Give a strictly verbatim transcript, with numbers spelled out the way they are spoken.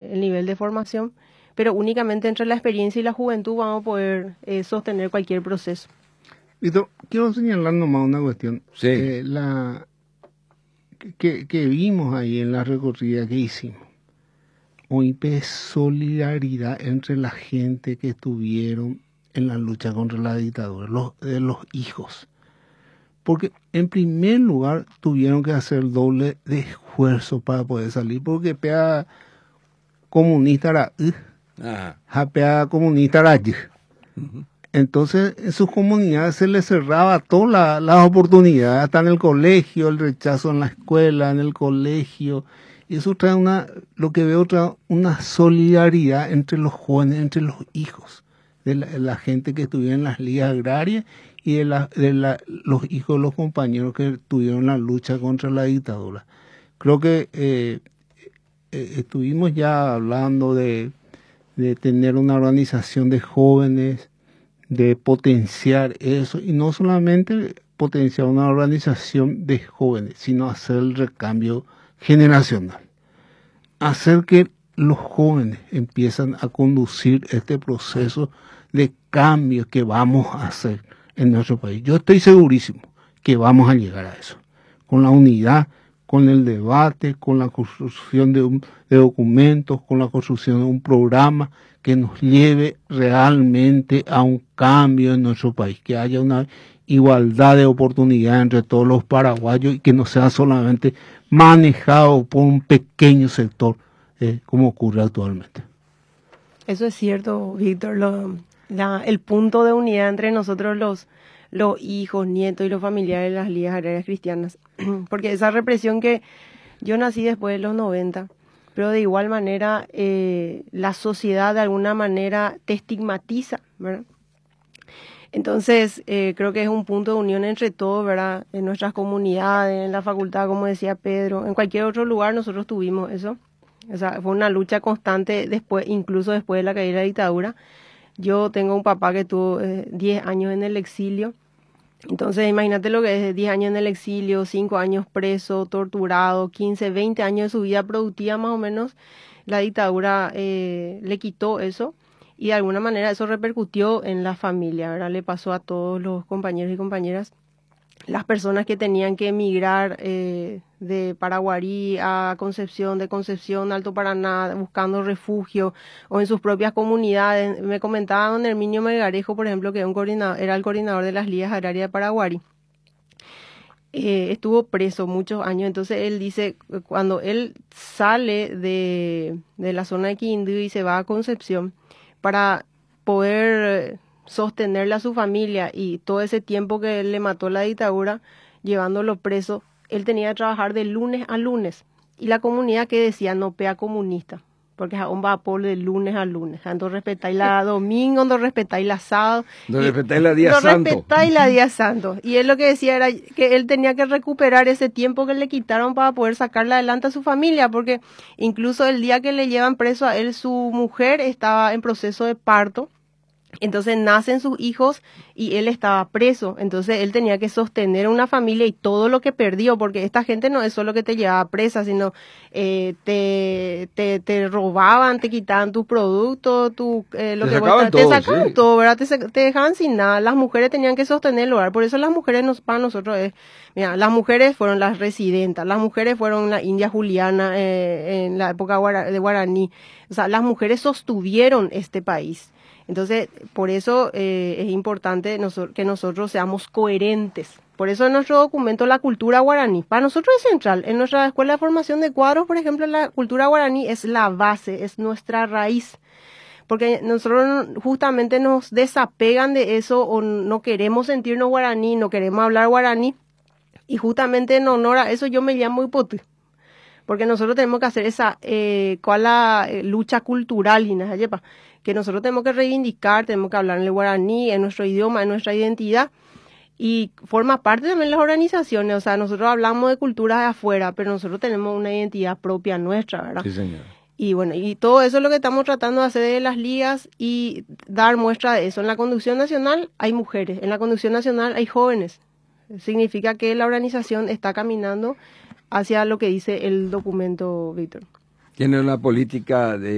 el nivel de formación, pero únicamente entre la experiencia y la juventud vamos a poder eh, sostener cualquier proceso. Víctor, quiero señalar nomás una cuestión. Sí. Eh, la, que, que vimos ahí en la recorrida que hicimos. Muy de solidaridad entre la gente que estuvieron en la lucha contra la dictadura, los, de los hijos. Porque en primer lugar tuvieron que hacer doble de esfuerzo para poder salir, porque pea comunista era uh, pea comunista era uh-huh. Entonces en sus comunidades se les cerraba todas la, las oportunidades, hasta en el colegio, el rechazo en la escuela, en el colegio. Y eso trae una, lo que veo, trae una solidaridad entre los jóvenes, entre los hijos de la, de la gente que estuviera en las ligas agrarias y de, la, de la, los hijos de los compañeros que tuvieron la lucha contra la dictadura. Creo que eh, eh, estuvimos ya hablando de, de tener una organización de jóvenes, de potenciar eso, y no solamente potenciar una organización de jóvenes, sino hacer el recambio generacional, hacer que los jóvenes empiezan a conducir este proceso de cambio que vamos a hacer en nuestro país. Yo estoy segurísimo que vamos a llegar a eso, con la unidad, con el debate, con la construcción de, un, de documentos, con la construcción de un programa que nos lleve realmente a un cambio en nuestro país, que haya una igualdad de oportunidades entre todos los paraguayos y que no sea solamente manejado por un pequeño sector, eh, como ocurre actualmente. Eso es cierto, Víctor. Lo, la, el punto de unidad entre nosotros los, los hijos, nietos y los familiares de las ligas agrarias cristianas. Porque esa represión que yo nací después de los noventa, pero de igual manera eh, la sociedad de alguna manera te estigmatiza, ¿verdad? Entonces, eh, creo que es un punto de unión entre todos, ¿verdad? En nuestras comunidades, en la facultad, como decía Pedro, en cualquier otro lugar nosotros tuvimos eso. O sea, fue una lucha constante después, incluso después de la caída de la dictadura. Yo tengo un papá que tuvo eh, diez años en el exilio. Entonces, imagínate lo que es diez años en el exilio, cinco años preso, torturado, quince, veinte años de su vida productiva más o menos. La dictadura eh, le quitó eso. Y de alguna manera eso repercutió en la familia, ¿verdad? Le pasó a todos los compañeros y compañeras. Las personas que tenían que emigrar eh, de Paraguarí a Concepción, de Concepción a Alto Paraná, buscando refugio o en sus propias comunidades. Me comentaba don Herminio Melgarejo, por ejemplo, que un coordinador, era el coordinador de las ligas agrarias de Paraguarí. Eh, estuvo preso muchos años, entonces él dice, cuando él sale de, de la zona de Quindío y se va a Concepción, para poder sostenerle a su familia y todo ese tiempo que él le mató la dictadura, llevándolo preso, él tenía que trabajar de lunes a lunes. Y la comunidad que decía, no pea comunista, porque aún va por de lunes a lunes. Entonces respetáis la domingo, no respetáis la sábado. No respetáis la día santo. No respetáis la día santo. Y él lo que decía era que él tenía que recuperar ese tiempo que le quitaron para poder sacarle adelante a su familia, porque incluso el día que le llevan preso a él, su mujer estaba en proceso de parto. Entonces nacen sus hijos y él estaba preso, entonces él tenía que sostener una familia y todo lo que perdió, porque esta gente no es solo que te llevaba presa, sino eh, te, te, te robaban, te quitaban tus productos, tu, eh, lo te que sacaban vos, todo, te sacaban sí. todo, ¿verdad? Te, te dejaban sin nada, las mujeres tenían que sostener el hogar, por eso las mujeres nos, para nosotros es, mira, las mujeres fueron las residentas, las mujeres fueron la India Juliana eh, en la época de Guaraní, o sea, las mujeres sostuvieron este país. Entonces, por eso eh, es importante noso- que nosotros seamos coherentes. Por eso en nuestro documento la cultura guaraní, para nosotros es central. En nuestra escuela de formación de cuadros, por ejemplo, la cultura guaraní es la base, es nuestra raíz. Porque nosotros justamente nos desapegan de eso o no queremos sentirnos guaraní, no queremos hablar guaraní. Y justamente en honor a eso yo me llamo Ipotí. Porque nosotros tenemos que hacer esa, eh, ¿cuál la eh, lucha cultural, Inés Ayepa? Que nosotros tenemos que reivindicar, tenemos que hablar en el guaraní, en nuestro idioma, en nuestra identidad, y forma parte también de las organizaciones, o sea, nosotros hablamos de culturas de afuera, pero nosotros tenemos una identidad propia nuestra, ¿verdad? Sí, señor. Y bueno, y todo eso es lo que estamos tratando de hacer de las ligas y dar muestra de eso. En la conducción nacional hay mujeres, en la conducción nacional hay jóvenes. Significa que la organización está caminando hacia lo que dice el documento, Víctor. Tiene una política de